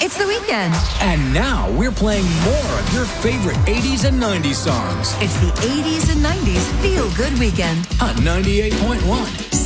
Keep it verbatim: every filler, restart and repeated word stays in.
It's the weekend. And now we're playing more of your favorite eighties and nineties songs. It's the eighties and nineties Feel Good Weekend On ninety-eight point one